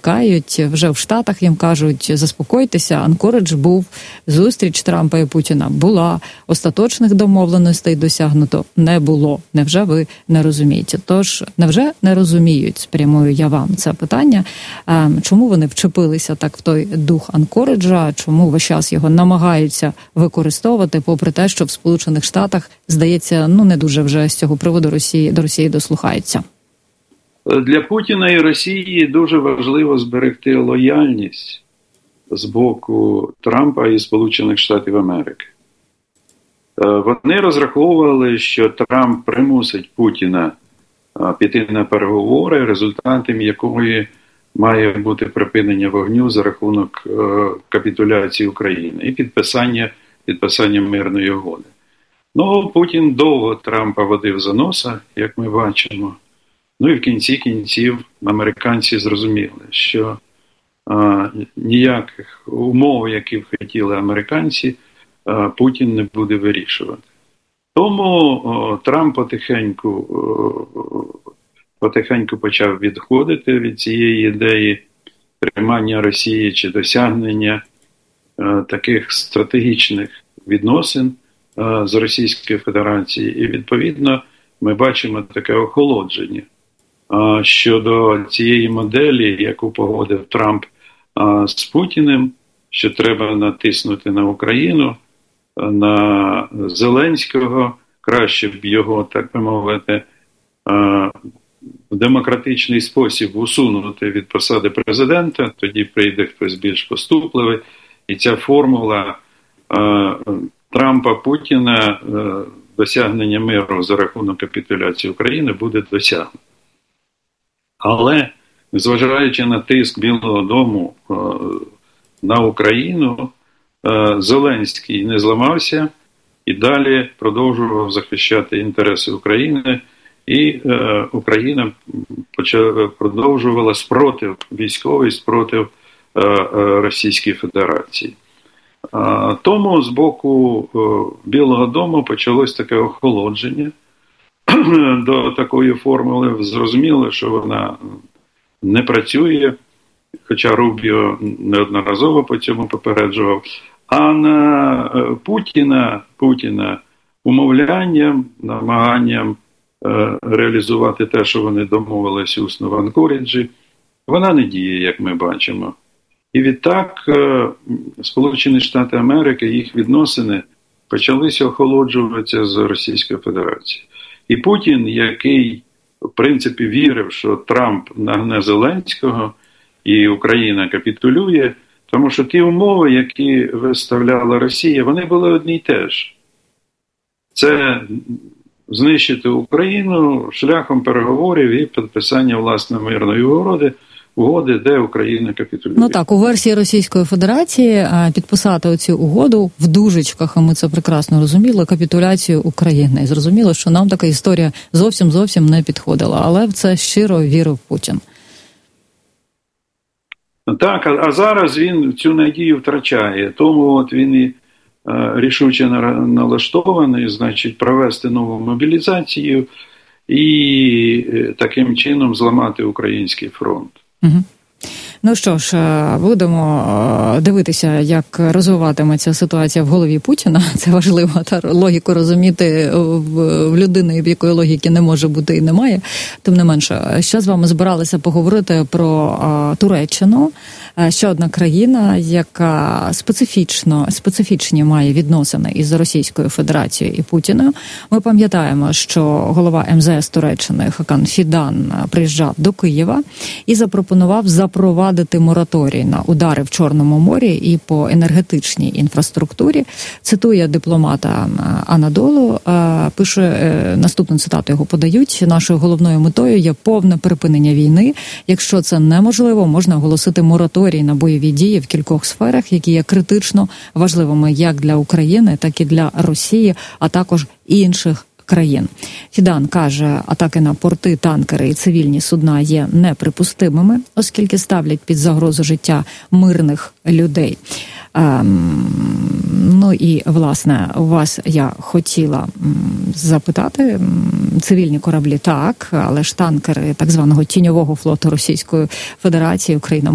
чекають вже в Штатах, їм кажуть, заспокойтеся, Анкоридж був, зустріч Трампа і Путіна була, остаточних домовленостей досягнуто не було. Невже ви не розумієте? Тож, невже не розуміють, спрямую я вам це питання, чому вони вчепилися так в той дух Анкориджа, чому весь час його намагаються використовувати, попри те, що в Сполучених Штатах, здається, не дуже вже з цього приводу до Росії дослухаються? Для Путіна і Росії дуже важливо зберегти лояльність з боку Трампа і Сполучених Штатів Америки. Вони розраховували, що Трамп примусить Путіна піти на переговори, результатом якої має бути припинення вогню за рахунок капітуляції України і підписання мирної угоди. Путін довго Трампа водив за носа, як ми бачимо. І в кінці кінців американці зрозуміли, що ніяких умов, які б хотіли американці, Путін не буде вирішувати. Тому Трамп потихеньку почав відходити від цієї ідеї тримання Росії чи досягнення таких стратегічних відносин з Російською Федерацією. І, відповідно, ми бачимо таке охолодження щодо цієї моделі, яку погодив Трамп з Путіним, що треба натиснути на Україну, на Зеленського, краще б його, так би мовити, в демократичний спосіб усунути від посади президента, тоді прийде хтось більш поступливий, і ця формула Трампа-Путіна досягнення миру за рахунок капітуляції України буде досягнуто. Але, зважаючи на тиск Білого дому на Україну, Зеленський не зламався і далі продовжував захищати інтереси України, і Україна продовжувала військовий спротив Російської Федерації. Тому з боку Білого дому почалось таке охолодження до такої формули. Зрозуміло, що вона не працює, хоча Рубіо неодноразово по цьому попереджував. А на Путіна умовлянням, намаганням реалізувати те, що вони домовилися усно в Анкориджі, вона не діє, як ми бачимо. І відтак Сполучені Штати Америки, їх відносини почалися охолоджуватися з Російською Федерацією. І Путін, який, в принципі, вірив, що Трамп нагне Зеленського і Україна капітулює, тому що ті умови, які виставляла Росія, вони були одні й те ж. Це знищити Україну шляхом переговорів і підписання, власне, мирної угоди, де Україна капітулює. У версії Російської Федерації підписати оцю угоду в дужечках, а ми це прекрасно розуміли, капітуляцію України. І зрозуміло, що нам така історія зовсім не підходила, але в це щиро вірив Путін. Так, а зараз він цю надію втрачає. Тому він і рішуче налаштований, значить, провести нову мобілізацію і таким чином зламати український фронт. Угу. Ну що ж, будемо дивитися, як розвиватиметься ситуація в голові Путіна. Це важливо, логіку розуміти в людини, в якої логіки не може бути і немає. Тим не менше, ще з вами збиралися поговорити про Туреччину. Ще одна країна, яка специфічні має відносини із Російською Федерацією і Путіною. Ми пам'ятаємо, що голова МЗС Туреччини Хакан Фідан приїжджав до Києва і запропонував запровадити мораторій на удари в Чорному морі і по енергетичній інфраструктурі. Цитує дипломата Анадолу, пише, наступну цитату його подають: нашою головною метою є повне припинення війни. Якщо це неможливо, можна оголосити мораторій на бойові дії в кількох сферах, які є критично важливими як для України, так і для Росії, а також інших країн. Фідан каже, атаки на порти, танкери і цивільні судна є неприпустимими, оскільки ставлять під загрозу життя мирних людей. Ну і, власне, у вас я хотіла запитати, цивільні кораблі так, але ж танкери так званого тіньового флоту Російської Федерації Україна